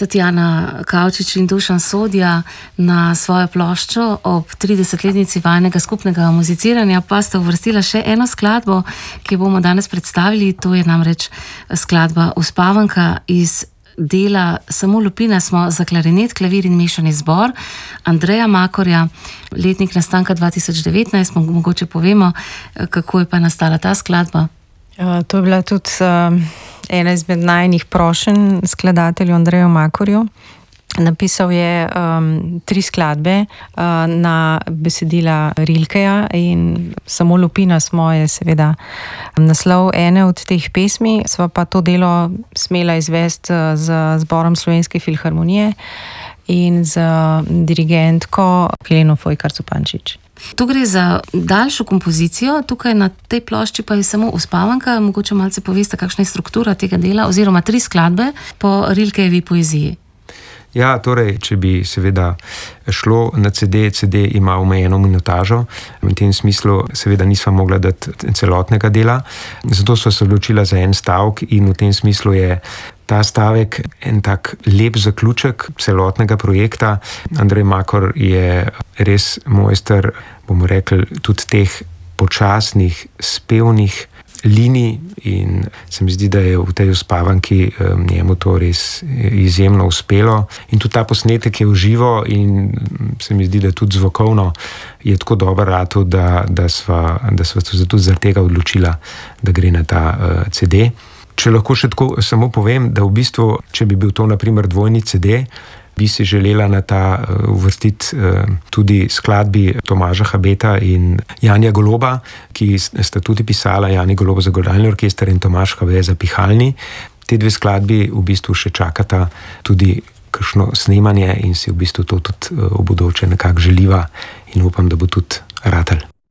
Tatjana Kavčič in Dušan Sodja na svojo ploščo ob 30-letnici vajinega skupnega muziciranja, pa sta uvrstila še eno skladbo, ki jo bomo danes predstavili. To je namreč skladba Uspavanka iz dela Samo lupina smo za klarinet, klavir in mešani zbor Andreja Makorja, letnik nastanka 2019. Mogoče povemo, kako je pa nastala ta skladba. To je bila tudi ena izmed najnih prošenj skladatelju Andreju Makorju. Napisal je 3 skladbe na besedila Rilkeja in Samo lupina smo je seveda naslov ene od teh pesmi. Sva pa to delo smela izvesti z zborom Slovenske filharmonije in z dirigentko Heleno Fojkar-Zupančič. Tu gre za daljšo kompozicijo, tukaj na tej plošči pa je samo Uspavanka. Mogoče malce poveste, kakšna je struktura tega dela, oziroma 3 skladbe po Rilkejevi poeziji. Ja, torej, če bi seveda šlo na CD ima omejeno minutažo, v tem smislu seveda nisva mogla dati celotnega dela, zato sva se odločila za en stavek in v tem smislu je ta stavek en tak lep zaključek celotnega projekta. Andrej Makor je res mojster, bomo rekli, tudi teh počasnih, spevnih linij in se mi zdi, da je v tej Uspavanki njemu to res izjemno uspelo. In tudi ta posnetek je v živo in se mi zdi, da tudi zvokovno je tako dober rato, da sva se tudi zaradi tega odločila, da gre na ta CD. Če lahko še tako samo povem, da v bistvu, če bi bil to na primer dvojni CD, bi si želela na ta uvrstiti tudi skladbi Tomaža Habeta in Janija Goloba, ki sta tudi pisala, Jani Golob za godalni orkester in Tomaž Habe za pihalni. Te 2 skladbi v bistvu še čakata tudi kakšno snemanje in si v bistvu to tudi v bodoče nekako želiva in upam, da bo tudi ratalo.